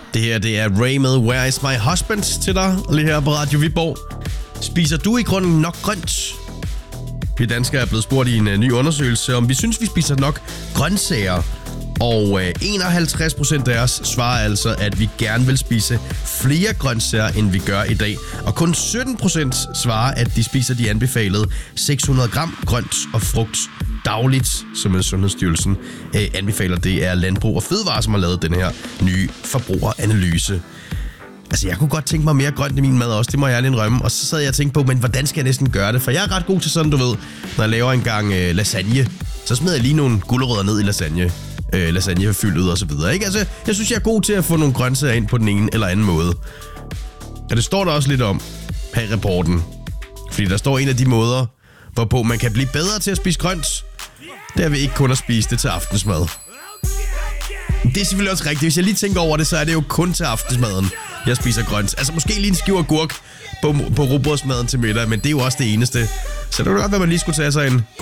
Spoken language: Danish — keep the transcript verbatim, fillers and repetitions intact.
Det her, det er Ray med Where is my husband til dig, lige her på Radio Viborg. Spiser du i grunden nok grønt? Vi danskere er blevet spurgt i en uh, ny undersøgelse, om vi synes, vi spiser nok grøntsager. Og uh, enoghalvtreds procent af os svarer altså, at vi gerne vil spise flere grøntsager, end vi gør i dag. Og kun sytten procent svarer, at de spiser de anbefalede seks hundrede gram grønt og frugt dagligt, som Sundhedsstyrelsen uh, anbefaler. Det er Landbrug og Fødevare, som har lavet den her nye forbrugeranalyse. Altså, jeg kunne godt tænke mig mere grønt i min mad også, det må jeg ærligt indrømme. Og så sad jeg og tænkte på, men hvordan skal jeg næsten gøre det? For jeg er ret god til sådan, du ved, når jeg laver en gang øh, lasagne, så smider jeg lige nogle gulerødder ned i lasagne. Øh, lasagnefyldet og så videre, ikke? Altså, jeg synes, jeg er god til at få nogle grøntsager ind på den ene eller anden måde. Og det står der også lidt om her i rapporten. Fordi der står en af de måder, hvorpå man kan blive bedre til at spise grønt. Det er vi ikke kun at spise det til aftensmad. Det er selvfølgelig også rigtigt. Hvis jeg lige tænker over det, så er det jo kun til aftensmaden, jeg spiser grønt. Altså måske lige en skive agurk på, på rugbrødsmaden til middag, men det er jo også det eneste. Så det kunne godt være, man lige skulle tage sig en